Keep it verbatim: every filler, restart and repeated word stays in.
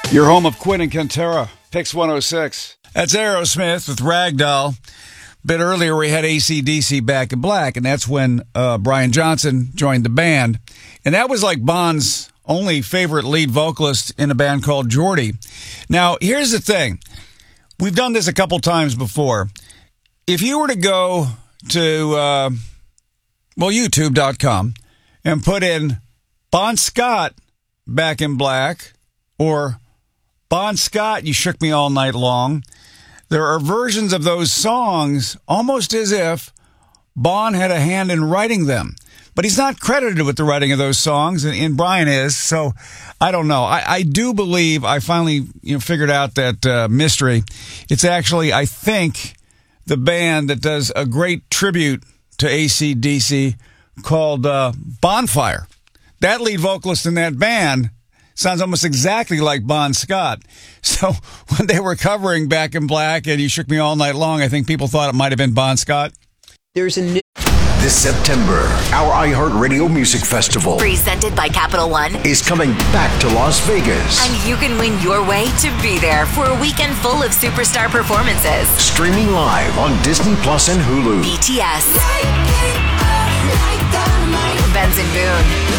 Your home of Quinn and Cantera, Pix one oh six. That's Aerosmith with Ragdoll. A bit earlier, we had A C D C Back in Black, and that's when uh, Brian Johnson joined the band. And that was like Bon's only favorite lead vocalist in a band called Geordie. Now, here's the thing. We've done this a couple times before. If you were to go to, uh, well, YouTube dot com and put in Bon Scott Back in Black or Bon Scott, You Shook Me All Night Long, there are versions of those songs almost as if Bon had a hand in writing them. But he's not credited with the writing of those songs, and, and Brian is, so I don't know. I, I do believe I finally you know figured out that uh, mystery. It's actually, I think, the band that does a great tribute to A C D C called uh, Bonfire. That lead vocalist in that band sounds almost exactly like Bon Scott. So when they were covering Back in Black and You Shook Me All Night Long, I think people thought it might have been Bon Scott. There's a new... This September, our iHeartRadio Music Festival, presented by Capital One, is coming back to Las Vegas. And you can win your way to be there for a weekend full of superstar performances. Streaming live on Disney Plus and Hulu. B T S, Benson Boone,